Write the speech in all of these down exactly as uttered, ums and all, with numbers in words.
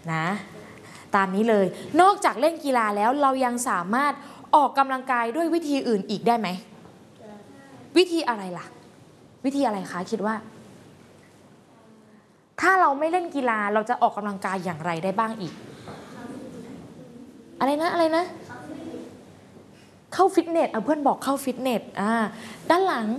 นะตามนี้เลยนอกจากเล่นกีฬาแล้วเรายังสามารถออกกำลังกายด้วยวิธีอื่นอีกได้ไหมวิธีอะไรล่ะวิธีอะไรคะคิดว่าถ้าเราไม่เล่นกีฬาเราจะออกกำลังกายอย่างไรได้บ้างอีกอะไรนะอะไรนะเข้าฟิตเนสเอาเพื่อนบอกเข้าฟิตเนสอ่าด้านหลัง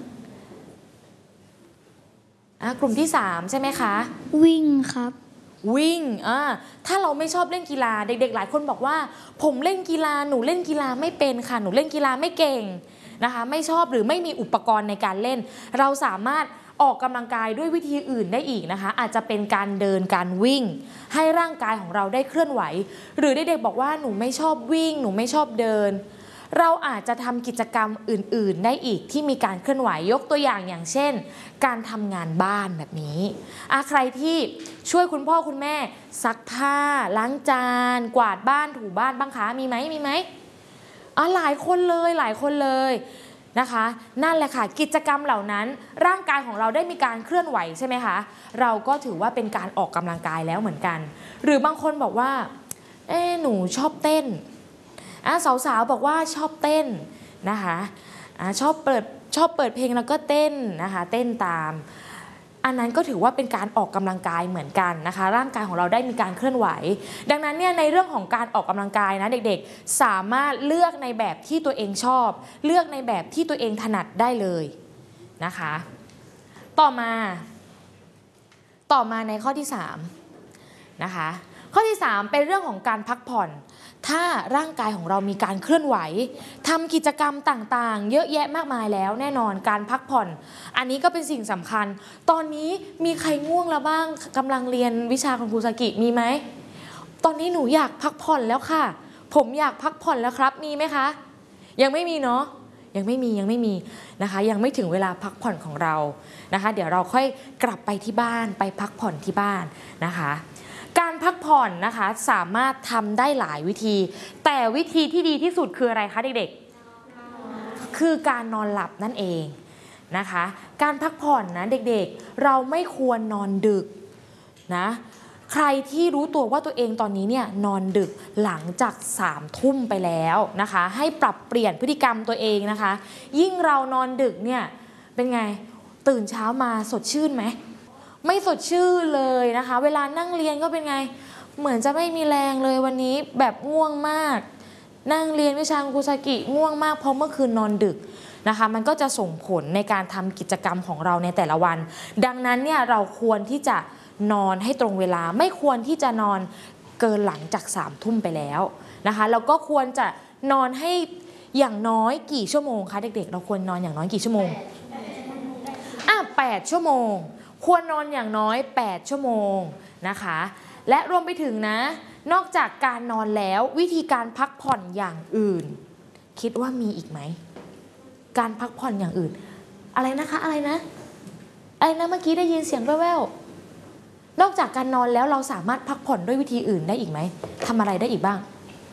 อ่ากลุ่มที่สามใช่ไหมคะวิ่งครับวิ่งอ่าถ้าเราไม่ชอบเล่นกีฬาเด็กๆหลายคนบอกว่าผมเล่นกีฬาหนูเล่นกีฬาไม่เป็นค่ะหนูเล่นกีฬาไม่เก่งนะคะไม่ชอบหรือไม่มีอุปกรณ์ในการเล่นเราสามารถออกกำลังกายด้วยวิธีอื่นได้อีกนะคะอาจจะเป็นการเดินการวิ่งให้ร่างกายของเราได้เคลื่อนไหวหรือเด็กๆบอกว่าหนูไม่ชอบวิ่งหนูไม่ชอบเดินเราอาจจะทำกิจกรรมอื่นๆได้อีกที่มีการเคลื่อนไหวยกตัวอย่างอย่างเช่นการทำงานบ้านแบบนี้อ่ะใครที่ช่วยคุณพ่อคุณแม่ซักผ้าล้างจานกวาดบ้านถูบ้านบ้างคะมีไหมมีไหมอ่ะหลายคนเลยหลายคนเลยนะคะนั่นแหละค่ะกิจกรรมเหล่านั้นร่างกายของเราได้มีการเคลื่อนไหวใช่ไหมคะเราก็ถือว่าเป็นการออกกำลังกายแล้วเหมือนกันหรือบางคนบอกว่าเอ๊ะหนูชอบเต้นอ่ะสาวๆบอกว่าชอบเต้นนะคะอ่ะชอบเปิดชอบเปิดเพลงแล้วก็เต้นนะคะเต้นตามอันนั้นก็ถือว่าเป็นการออกกำลังกายเหมือนกันนะคะร่างกายของเราได้มีการเคลื่อนไหวดังนั้นเนี่ยในเรื่องของการออกกำลังกายนะเด็กๆสามารถเลือกในแบบที่ตัวเองชอบเลือกในแบบที่ตัวเองถนัดได้เลยนะคะต่อมาต่อมาในข้อที่สามนะคะข้อที่สามเป็นเรื่องของการพักผ่อนถ้าร่างกายของเรามีการเคลื่อนไหวทำกิจกรรมต่างๆเยอะแยะมากมายแล้วแน่นอนการพักผ่อนอันนี้ก็เป็นสิ่งสำคัญตอนนี้มีใครง่วงแล้วบ้างกำลังเรียนวิชาคุณครูสกิมีไหมตอนนี้หนูอยากพักผ่อนแล้วค่ะผมอยากพักผ่อนแล้วครับมีไหมคะยังไม่มีเนาะยังไม่มียังไม่มีนะคะยังไม่ถึงเวลาพักผ่อนของเรานะคะเดี๋ยวเราค่อยกลับไปที่บ้านไปพักผ่อนที่บ้านนะคะการพักผ่อนนะคะสามารถทำได้หลายวิธีแต่วิธีที่ดีที่สุดคืออะไรคะเด็กๆคือการนอนหลับนั่นเองนะคะการพักผ่อนนะเด็กๆเราไม่ควรนอนดึกนะใครที่รู้ตัวว่าตัวเองตอนนี้เนี่ยนอนดึกหลังจากสามทุ่มไปแล้วนะคะให้ปรับเปลี่ยนพฤติกรรมตัวเองนะคะยิ่งเรานอนดึกเนี่ยเป็นไงตื่นเช้ามาสดชื่นไหมไม่สดชื่นเลยนะคะเวลานั่งเรียนก็เป็นไงเหมือนจะไม่มีแรงเลยวันนี้แบบง่วงมากนั่งเรียนวิชาคุณครูสกิง่วงมากเพราะเมื่อคืนนอนดึกนะคะมันก็จะส่งผลในการทำกิจกรรมของเราในแต่ละวันดังนั้นเนี่ยเราควรที่จะนอนให้ตรงเวลาไม่ควรที่จะนอนเกินหลังจากสามทุ่มไปแล้วนะคะแล้วก็ควรจะนอนให้อย่างน้อยกี่ชั่วโมงคะเด็กๆเราควรนอนอย่างน้อยกี่ชั่วโมงอ่ะแปดชั่วโมงควรนอนอย่างน้อยแปดชั่วโมงนะคะและรวมไปถึงนะนอกจากการนอนแล้ววิธีการพักผ่อนอย่างอื่นคิดว่ามีอีกไหมการพักผ่อนอย่างอื่นอะไรนะคะอะไรนะอะไรนะเมื่อกี้ได้ยินเสียงแว่วๆนอกจากการนอนแล้วเราสามารถพักผ่อนด้วยวิธีอื่นได้อีกไหมทำอะไรได้อีกบ้าง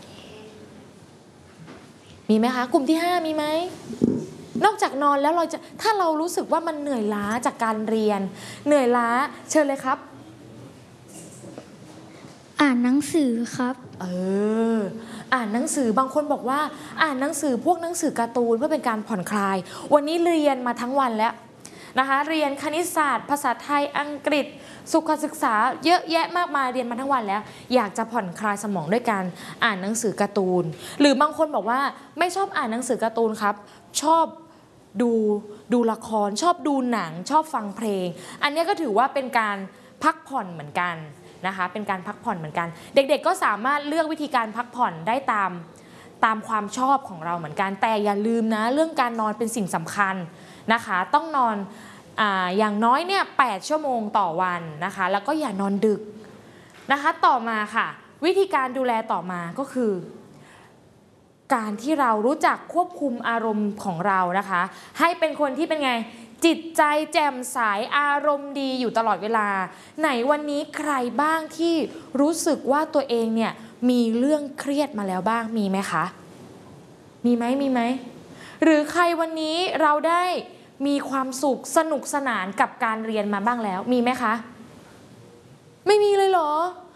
มีไหมคะกลุ่มที่ห้ามีไหมนอกจากนอนแล้วเราจะถ้าเรารู้สึกว่ามันเหนื่อยล้าจากการเรียนเหนื่อยล้าเชิญเลยครับอ่านหนังสือครับเอออ่านหนังสือบางคนบอกว่าอ่านหนังสือพวกหนังสือการ์ตูนเพื่อเป็นการผ่อนคลายวันนี้เรียนมาทั้งวันแล้วนะคะเรียนคณิตศาสตร์ภาษาไทยอังกฤษสุขศึกษาเยอะแยะมากมายเรียนมาทั้งวันแล้วอยากจะผ่อนคลายสมองด้วยการอ่านหนังสือการ์ตูนหรือบางคนบอกว่าไม่ชอบอ่านหนังสือการ์ตูนครับชอบดูดูละครชอบดูหนังชอบฟังเพลงอันนี้ก็ถือว่าเป็นการพักผ่อนเหมือนกันนะคะเป็นการพักผ่อนเหมือนกันเด็กๆก็สามารถเลือกวิธีการพักผ่อนได้ตามตามความชอบของเราเหมือนกันแต่อย่าลืมนะเรื่องการนอนเป็นสิ่งสำคัญนะคะต้องนอน อ, อย่างน้อยเนี่ยแปดชั่วโมงต่อวันนะคะแล้วก็อย่านอนดึกนะคะต่อมาค่ะวิธีการดูแลต่อมาก็คือการที่เรารู้จักควบคุมอารมณ์ของเรานะคะให้เป็นคนที่เป็นไงจิตใจแจ่มใสอารมณ์ดีอยู่ตลอดเวลาไหนวันนี้ใครบ้างที่รู้สึกว่าตัวเองเนี่ยมีเรื่องเครียดมาแล้วบ้างมีไหมคะมีไหมมีไหมหรือใครวันนี้เราได้มีความสุขสนุกสนานกับการเรียนมาบ้างแล้วมีไหมคะไม่มีเลยเหรอ